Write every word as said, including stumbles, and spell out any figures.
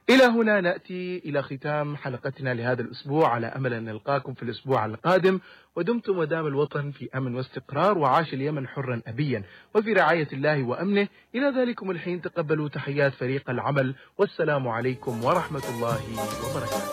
إلى هنا نأتي إلى ختام حلقتنا لهذا الأسبوع، على أمل أن نلقاكم في الأسبوع القادم، ودمتم ودام الوطن في أمن واستقرار، وعاش اليمن حرا أبيا وفي رعاية الله وأمنه. إلى ذلكم الحين تقبلوا تحيات فريق العمل، والسلام عليكم ورحمة الله وبركاته.